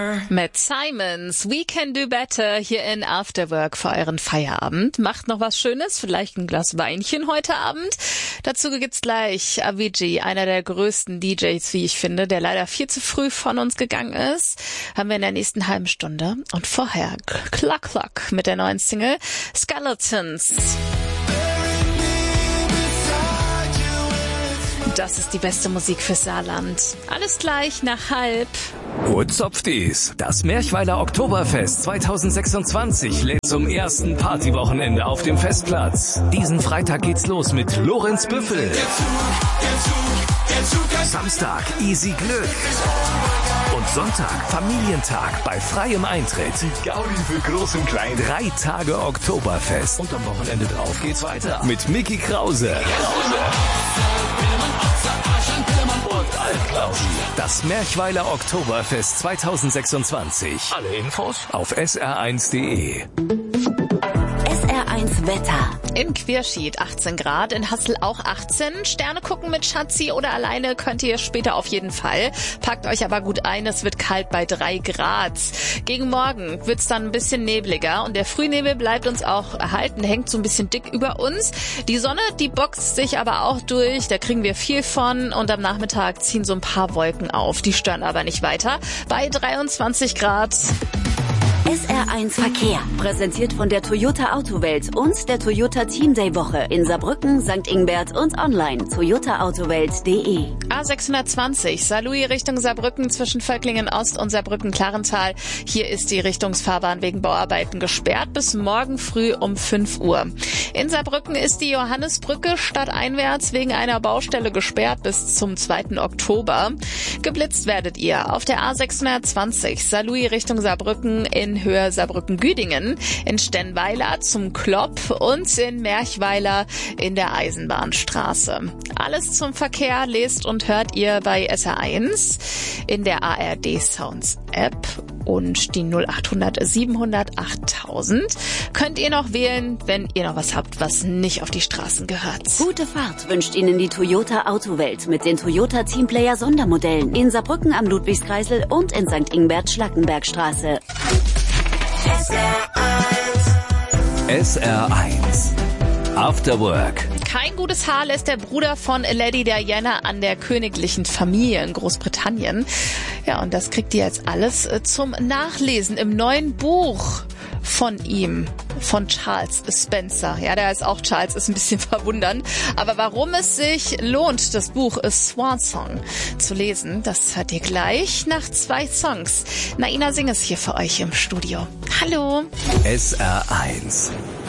Mit Simons We Can Do Better hier in Afterwork für euren Feierabend. Macht noch was Schönes, vielleicht ein Glas Weinchen heute Abend. Dazu gibt's gleich Avicii, einer der größten DJs, wie ich finde, der leider viel zu früh von uns gegangen ist. Haben wir in der nächsten halben Stunde. Und vorher Cluck Cluck mit der neuen Single Skeletons. Das ist die beste Musik für Saarland. Alles gleich nach 1:30. Hutzopfdies. Das Merchweiler Oktoberfest 2026 lädt zum ersten Partywochenende auf dem Festplatz. Diesen Freitag geht's los mit Lorenz Büffel. Samstag Easy Glück. Und Sonntag Familientag bei freiem Eintritt. Die Gaudi für Groß und Klein. 3 Tage Oktoberfest. Und am Wochenende drauf geht's weiter mit Micky Krause. Und Altklausi. Das Merchweiler Oktoberfest 2026. Alle Infos auf sr1.de. SR1 Wetter. In Querschied 18 Grad, in Hassel auch 18. Sterne gucken mit Schatzi oder alleine könnt ihr später auf jeden Fall. Packt euch aber gut ein, es wird kalt bei 3 Grad. Gegen morgen wird's dann ein bisschen nebliger und der Frühnebel bleibt uns auch erhalten, hängt so ein bisschen dick über uns. Die Sonne, die boxt sich aber auch durch, da kriegen wir viel von und am Nachmittag ziehen so ein paar Wolken auf. Die stören aber nicht weiter. Bei 23 Grad. SR1 Verkehr, präsentiert von der Toyota Autowelt und der Toyota Team Day Woche in Saarbrücken, St. Ingbert und online toyotaautowelt.de. A620, Saarlouis Richtung Saarbrücken zwischen Völklingen Ost und Saarbrücken-Klarental. Hier ist die Richtungsfahrbahn wegen Bauarbeiten gesperrt bis morgen früh um 5 Uhr. In Saarbrücken ist die Johannesbrücke stadteinwärts wegen einer Baustelle gesperrt bis zum 2. Oktober. Geblitzt werdet ihr auf der A620, Saarlouis Richtung Saarbrücken in Höhe Saarbrücken-Güdingen, in Stenweiler zum Klopp und in Merchweiler in der Eisenbahnstraße. Alles zum Verkehr lest und hört ihr bei SR1 in der ARD Sounds App und die 0800 700 8000 könnt ihr noch wählen, wenn ihr noch was habt, was nicht auf die Straßen gehört. Gute Fahrt wünscht Ihnen die Toyota Autowelt mit den Toyota Teamplayer Sondermodellen in Saarbrücken am Ludwigskreisel und in St. Ingbert Schlackenbergstraße. SR1 After Work. Kein gutes Haar lässt der Bruder von Lady Diana an der königlichen Familie in Großbritannien. Ja, und das kriegt ihr jetzt alles zum Nachlesen im neuen Buch von ihm, von Charles Spencer. Ja, der heißt auch Charles, ist ein bisschen verwundernd. Aber warum es sich lohnt, das Buch Swan Song zu lesen, das hört ihr gleich nach 2 Songs. Naina Singh ist hier für euch im Studio. Hallo. SR1